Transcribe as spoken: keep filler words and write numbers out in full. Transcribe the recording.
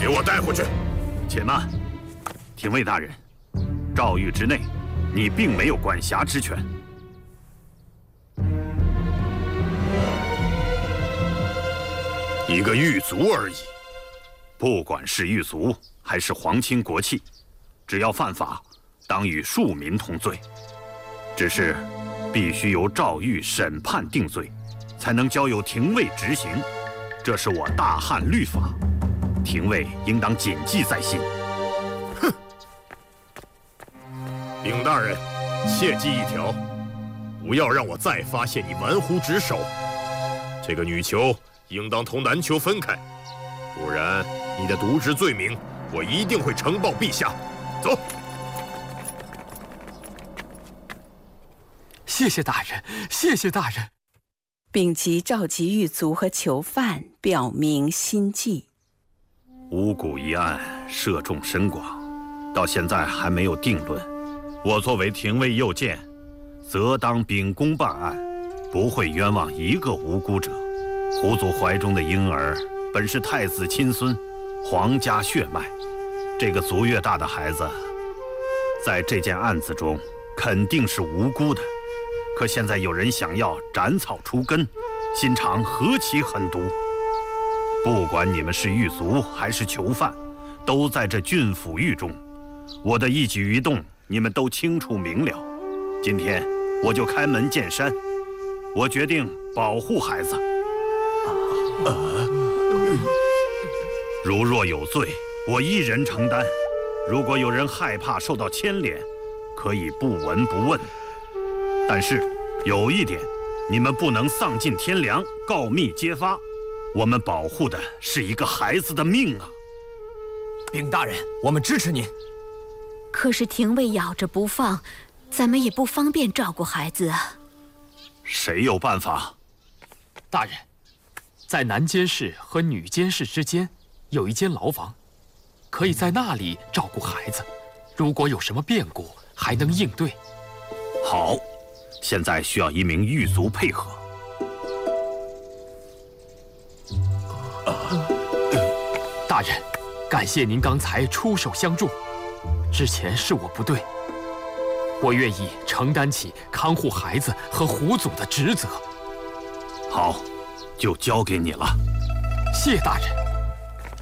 给我带回去。 且慢，廷尉大人，诏狱之内，你并没有管辖之权。 一个狱卒而已。 不管是狱卒还是皇亲国戚，只要犯法，当与庶民同罪。只是，必须由诏狱审判定罪，才能交由廷尉执行。这是我大汉律法，廷尉应当谨记在心。 哼！禀大人，切记一条，不要让我再发现你玩忽职守。这个女囚应当同男囚分开，不然你的渎职罪名，我一定会呈报陛下。走。 谢谢大人，谢谢大人。 并即召集狱卒和囚犯，表明心迹。 巫蛊一案涉众深广，到现在还没有定论。我作为廷尉右监，则当秉公办案，不会冤枉一个无辜者。胡族怀中的婴儿本是太子亲孙，皇家血脉，这个足月大的孩子，在这件案子中肯定是无辜的。可现在有人想要斩草除根，心肠何其狠毒！不管你们是狱卒还是囚犯，都在这郡府狱中，我的一举一动你们都清楚明了。今天我就开门见山，我决定保护孩子。啊、如若有罪，我一人承担；如果有人害怕受到牵连，可以不闻不问。但是有一点，你们不能丧尽天良，告密揭发。我们保护的是一个孩子的命啊！ 禀大人，我们支持您。 可是廷尉咬着不放，咱们也不方便照顾孩子啊。 谁有办法？ 大人，在男监室和女监室之间有一间牢房，可以在那里照顾孩子。如果有什么变故，还能应对。 好。现在需要一名狱卒配合。 大人，感谢您刚才出手相助，之前是我不对，我愿意承担起看护孩子和胡祖的职责。 好，就交给你了。 谢大人。